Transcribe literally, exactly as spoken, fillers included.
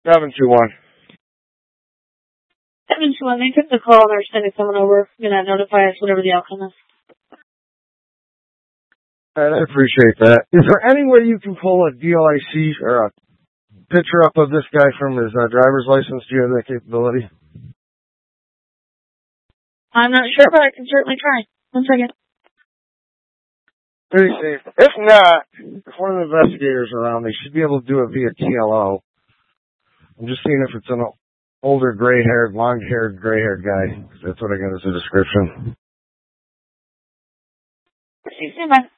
seven two one. seven two one, they took the call and they're sending someone over. You're going to notify us whatever the outcome is. And I appreciate that. Is there any way you can pull a D L I C or a picture up of this guy from his uh, driver's license? Do you have that capability? I'm not sure, but I can certainly try. One second. Pretty safe. If not, if one of the investigators are around, they should be able to do it via T L O. I'm just seeing if it's an older, gray-haired, long-haired, gray-haired guy. That's what I got as a description. See you soon, bye.